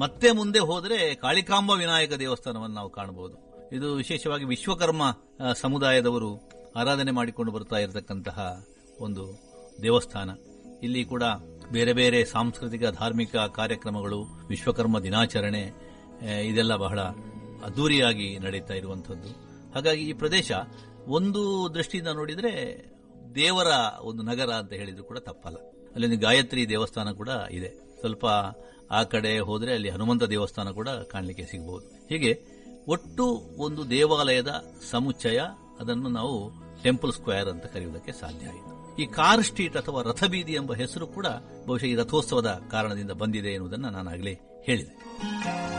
ಮತ್ತೆ ಮುಂದೆ ಹೋದರೆ ಕಾಳಿಕಾಂಬ ವಿನಾಯಕ ದೇವಸ್ಥಾನವನ್ನು ನಾವು ಕಾಣಬಹುದು. ಇದು ವಿಶೇಷವಾಗಿ ವಿಶ್ವಕರ್ಮ ಸಮುದಾಯದವರು ಆರಾಧನೆ ಮಾಡಿಕೊಂಡು ಬರ್ತಾ ಇರತಕ್ಕಂತಹ ಒಂದು ದೇವಸ್ಥಾನ. ಇಲ್ಲಿ ಕೂಡ ಬೇರೆ ಬೇರೆ ಸಾಂಸ್ಕೃತಿಕ ಧಾರ್ಮಿಕ ಕಾರ್ಯಕ್ರಮಗಳು, ವಿಶ್ವಕರ್ಮ ದಿನಾಚರಣೆ ಇದೆಲ್ಲ ಬಹಳ ಅದ್ದೂರಿಯಾಗಿ ನಡೀತಾ ಇರುವಂತದ್ದು. ಹಾಗಾಗಿ ಈ ಪ್ರದೇಶ ಒಂದು ದೃಷ್ಟಿಯಿಂದ ನೋಡಿದ್ರೆ ದೇವರ ಒಂದು ನಗರ ಅಂತ ಹೇಳಿದ್ರು ಕೂಡ ತಪ್ಪಲ್ಲ. ಅಲ್ಲಿ ಗಾಯತ್ರಿ ದೇವಸ್ಥಾನ ಕೂಡ ಇದೆ. ಸ್ವಲ್ಪ ಆ ಕಡೆ ಹೋದ್ರೆ ಅಲ್ಲಿ ಹನುಮಂತ ದೇವಸ್ಥಾನ ಕೂಡ ಕಾಣಲಿಕ್ಕೆ ಸಿಗಬಹುದು. ಹೀಗೆ ಒಟ್ಟು ಒಂದು ದೇವಾಲಯದ ಸಮುಚ್ಚಯ, ಅದನ್ನು ನಾವು ಟೆಂಪಲ್ ಸ್ಕ್ವೇರ್ ಅಂತ ಕರೆಯುವುದಕ್ಕೆ ಸಾಧ್ಯ ಆಯಿತು. ಈ ಕಾರ್ ಸ್ಟ್ರೀಟ್ ಅಥವಾ ರಥಬೀದಿ ಎಂಬ ಹೆಸರು ಕೂಡ ಬಹುಶಃ ಈ ರಥೋತ್ಸವದ ಕಾರಣದಿಂದ ಬಂದಿದೆ ಎನ್ನುವುದನ್ನು ನಾನು ಆಗಲೇ ಹೇಳಿದೆ.